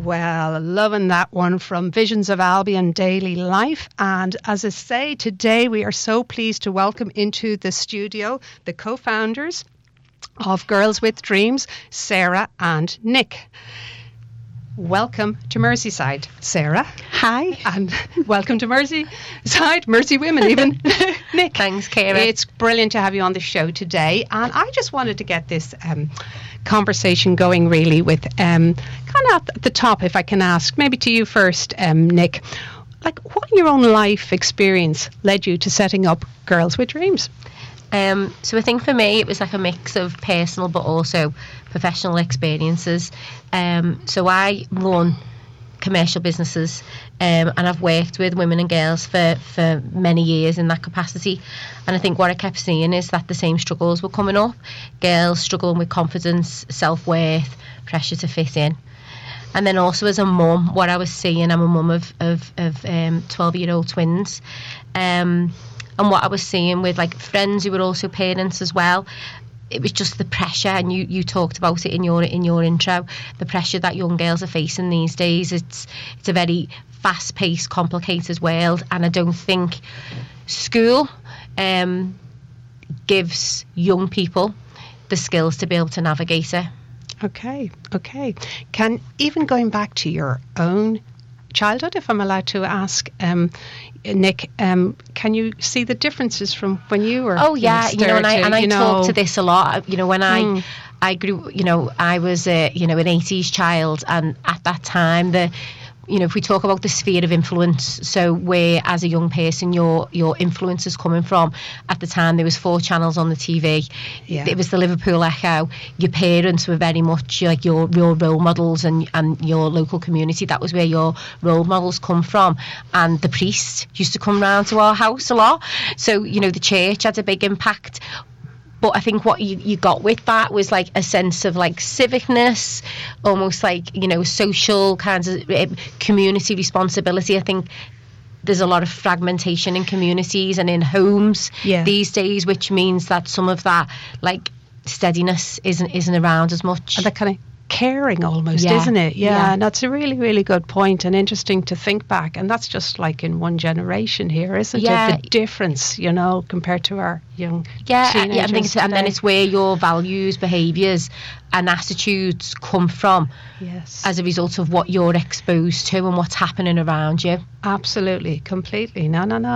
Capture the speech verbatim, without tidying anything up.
Well, loving that one from Visions of Albion Daily Life. And as I say, today we are so pleased to welcome into the studio the co-founders of Girls with Dreams, Sarah and Nick. Welcome to Merseyside, Sarah. Hi. And welcome to Merseyside, Mersey Women even, Nick. Thanks, Kara. It's brilliant to have you on the show today. And I just wanted to get this um, conversation going really with um, kind of at the top, if I can ask, maybe to you first, um, Nick. Like, what in your own life experience led you to setting up Girls with Dreams? Um, so I think for me it was like a mix of personal but also professional experiences. Um, so I run commercial businesses um, and I've worked with women and girls for, for many years in that capacity. And I think what I kept seeing is that the same struggles were coming up. Girls struggling with confidence, self-worth, pressure to fit in. And then also as a mum, what I was seeing, I'm a mum of, of, of um, twelve-year-old twins. Um, and what I was seeing with like friends who were also parents as well, it was just the pressure, and you, you talked about it in your in your intro, the pressure that young girls are facing these days. It's it's a very fast-paced, complicated world, and I don't think school um, gives young people the skills to be able to navigate it. Okay, okay. Can, even going back to your own childhood, if I'm allowed to ask, um, Nick, um, can you see the differences from when you were? Oh yeah, you know, and I and I you know, talk to this a lot. You know, when I mm. I grew, you know, I was a you know an eighties child, and at that time the. You know, if we talk about the sphere of influence, so where as a young person your your influence is coming from, at the time there was four channels on the T V. Yeah. It was the Liverpool Echo. Your parents were very much like your your role models, and and your local community, that was where your role models come from. And the priest used to come round to our house a lot. So, you know, the church had a big impact. But I think what you, you got with that was like a sense of like civicness, almost like, you know, social kinds of uh, community responsibility. I think there's a lot of fragmentation in communities and in homes yeah. these days, which means that some of that like steadiness isn't isn't around as much. And that kind of caring almost, yeah. isn't it? Yeah, yeah, and that's a really, really good point, and interesting to think back. And that's just like in one generation here, isn't yeah. it? The difference, you know, compared to our young yeah, teenagers yeah. I think, so, and then it's where your values, behaviours, and attitudes come from. Yes, as a result of what you're exposed to and what's happening around you. Absolutely, completely. No, no, no.